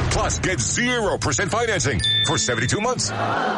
Plus, get 0% financing for 72 months.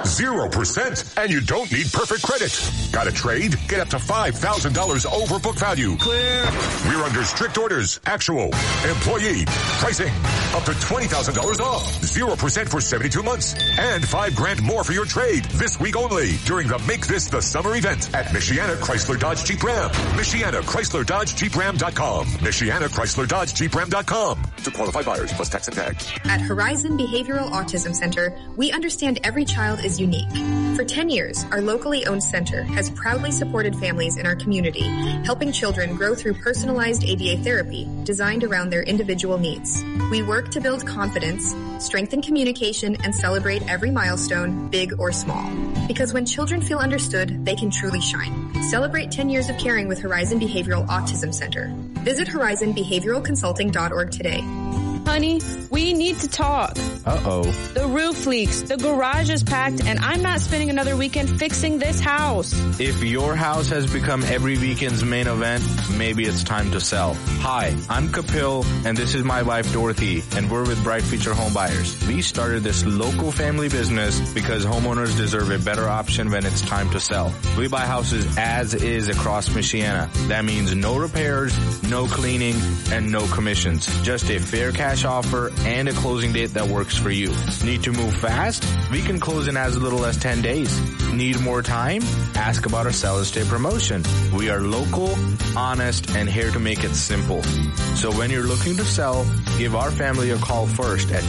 0%. And you don't need perfect credit. Got a trade? Get up to $5,000 over book value. Clear. We're under strict orders. Actual. Employee. Pricing. Up to $20,000 off. 0% for 72 months. And $5,000 more for your trade this week only during the Make This the Summer event at Michiana Chrysler Dodge Jeep Ram. Michiana Chrysler Dodge Jeep Ram.com. Michiana Chrysler Dodge Jeep Ram.com. To qualified buyers plus tax and tags. At Horizon Behavioral Autism Center, we understand every child is unique. For 10 years, our locally owned center has proudly supported families in our community, helping children grow through personalized ABA therapy designed around their individual needs. We work to build confidence, strengthen communication, and celebrate every milestone, big or small. Because when children feel understood, they can truly shine. Celebrate 10 years of caring with Horizon Behavioral Autism Center. Visit horizonbehavioralconsulting.org today. Honey, we need to talk. Uh-oh. The roof leaks, the garage is packed, and I'm not spending another weekend fixing this house. If your house has become every weekend's main event, maybe it's time to sell. Hi, I'm Kapil, and this is my wife Dorothy, and we're with Bright Future Home Buyers. We started this local family business because homeowners deserve a better option when it's time to sell. We buy houses as is across Michiana. That means no repairs, no cleaning, and no commissions. Just a fair cash offer and a closing date that works for you. Need to move fast? We can close in as little as 10 days. Need more time? Ask about our Sellers Day promotion. We are local, honest, and here to make it simple. So when you're looking to sell, give our family a call first at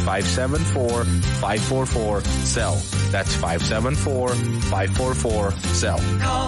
574-544-SELL. That's 574-544-SELL. Call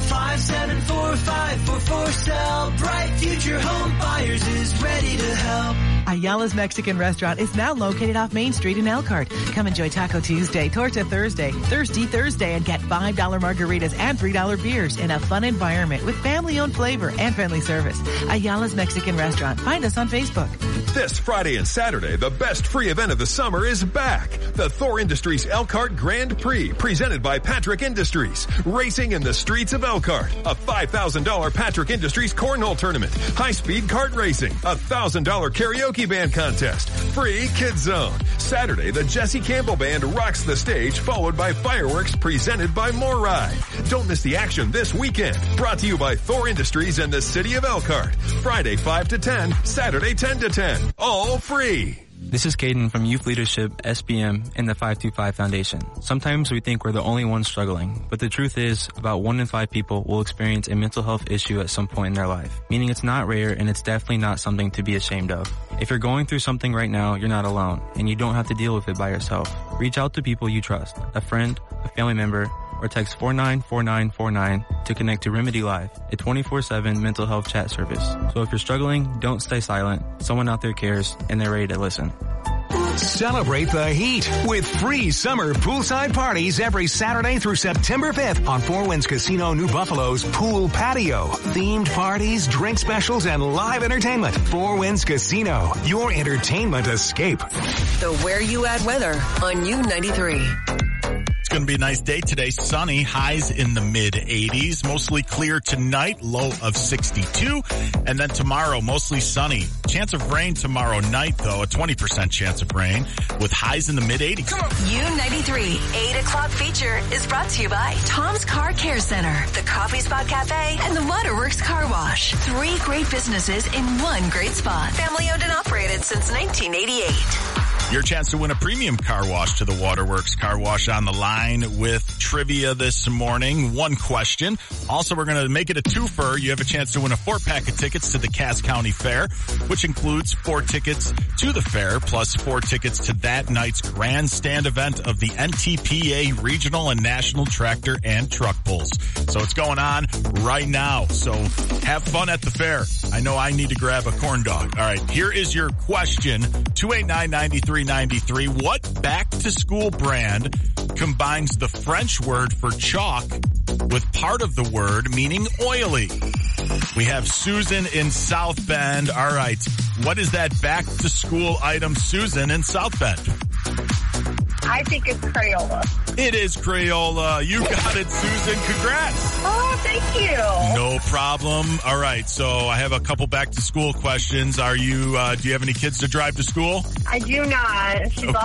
574-544-SELL. Bright Future Home Buyers is ready to help. Ayala's Mexican Restaurant is now located off Main Street in Elkhart. Come enjoy Taco Tuesday, Torta Thursday, Thirsty Thursday, and get $5 margaritas and $3 beers in a fun environment with family-owned flavor and friendly service. Ayala's Mexican Restaurant. Find us on Facebook. This Friday and Saturday, the best free event of the summer is back. The Thor Industries Elkhart Grand Prix, presented by Patrick Industries. Racing in the streets of Elkhart. A $5,000 Patrick Industries Cornhole Tournament. High-speed kart racing. A $1,000 karaoke band contest. Free Kids Zone. Saturday, the Jesse Campbell Band rocks the stage, followed by fireworks presented by More Ride. Don't miss the action this weekend. Brought to you by Thor Industries and the City of Elkhart. Friday 5 to 10, Saturday 10 to 10. All free. This is Caden from Youth Leadership, SBM, and the 525 Foundation. Sometimes we think we're the only ones struggling, but the truth is about 1 in 5 people will experience a mental health issue at some point in their life, meaning it's not rare and it's definitely not something to be ashamed of. If you're going through something right now, you're not alone, and you don't have to deal with it by yourself. Reach out to people you trust, a friend, a family member, or text 494949 to connect to Remedy Live, a 24/7 mental health chat service. So if you're struggling, don't stay silent. Someone out there cares, and they're ready to listen. Celebrate the heat with free summer poolside parties every Saturday through September 5th on Four Winds Casino New Buffalo's Pool Patio. Themed parties, drink specials, and live entertainment. Four Winds Casino, your entertainment escape. The Where You At weather on U93. It's going to be a nice day today. Sunny, highs in the mid-80s. Mostly clear tonight, low of 62. And then tomorrow, mostly sunny. Chance of rain tomorrow night, though, a 20% chance of rain with highs in the mid-80s. U93, 8 o'clock feature is brought to you by Tom's Car Care Center, the Coffee Spot Cafe, and the Waterworks Car Wash. 3 great businesses in one great spot. Family owned and operated since 1988. Your chance to win a premium car wash to the Waterworks Car Wash on the line with trivia this morning. 1 question. Also, we're going to make it a twofer. You have a chance to win a 4-pack of tickets to the Cass County Fair, which includes 4 tickets to the fair, plus 4 tickets to that night's grandstand event of the NTPA Regional and National Tractor and Truck Pulls. So it's going on right now. So have fun at the fair. I know I need to grab a corn dog. All right, here is your question. 289-9393. What back-to-school brand combines the French word for chalk with part of the word meaning oily? We have Susan in South Bend. All right, what is that back-to-school item, Susan, in South Bend? I think it's Crayola. It is Crayola. You got it, Susan. Congrats. Oh, thank you. No problem. All right, so I have a couple back-to-school questions. Do you have any kids to drive to school? I do not. She's